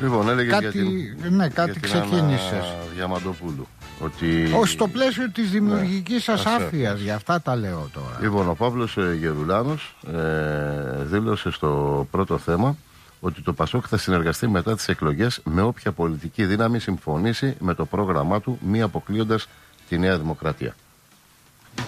Λοιπόν, έλεγε κάτι ξεκίνησες. Διαμαντοπούλου. Στο πλαίσιο της δημιουργικής σας άφειας, για αυτά τα λέω τώρα. Λοιπόν, ο Παύλος Γερουλάνος δήλωσε στο πρώτο θέμα ότι το ΠΑΣΟΚ θα συνεργαστεί μετά τις εκλογές με όποια πολιτική δύναμη συμφωνήσει με το πρόγραμμά του, μη αποκλείοντας τη Νέα Δημοκρατία.